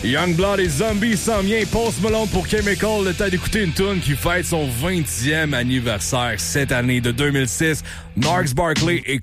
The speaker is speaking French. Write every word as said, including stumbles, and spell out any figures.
Youngblood et Zombie s'en vient. Post Malone pour Chemical. Le temps d'écouter une tune qui fête son vingtième anniversaire cette année de deux mille six. Gnarls Barkley et